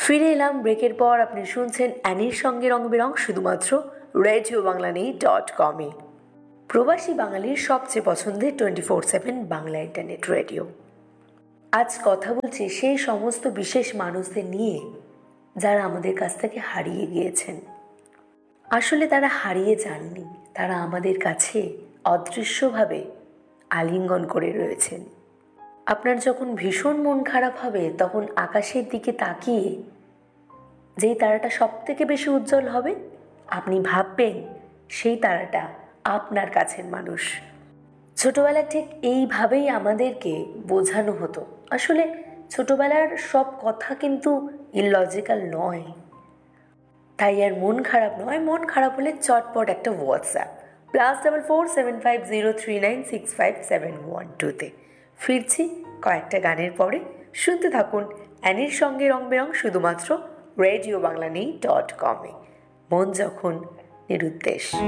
ফিরে এলাম ব্রেকের পর। আপনি শুনছেন অ্যানির সঙ্গে রং বেরং শুধুমাত্র রেডিও বাংলা নেই.com-এ। প্রবাসী বাঙালির সবচেয়ে পছন্দের 24/7 বাংলা ইন্টারনেট রেডিও। আজ কথা বলছি সেই সমস্ত বিশেষ মানুষদের নিয়ে যারা আমাদের কাছ থেকে হারিয়ে গিয়েছেন। আসলে তারা হারিয়ে যাননি, তারা আমাদের কাছে অদৃশ্যভাবে আলিঙ্গন করে রয়েছেন। আপনার যখন ভীষণ মন খারাপ হবে তখন আকাশের দিকে তাকিয়ে যেই তারাটা সব থেকে বেশি উজ্জ্বল হবে আপনি ভাববেন সেই তারাটা আপনার কাছের মানুষ। ছোটবেলা ঠিক এইভাবেই আমাদেরকে বোঝানো হতো। আসলে ছোটবেলার সব কথা কিন্তু ইলজিক্যাল নয়, তাই আর মন খারাপ নয়। মন খারাপ হলে চটপট একটা হোয়াটসঅ্যাপ +447503965712 ফিরছি কয়েকটা গানের পরে। শুনতে থাকুন অ্যানির সঙ্গে রং বেরং শুধুমাত্র রেডিও বাংলা নেই.com-এ। মন যখন নিরুদ্দেশ।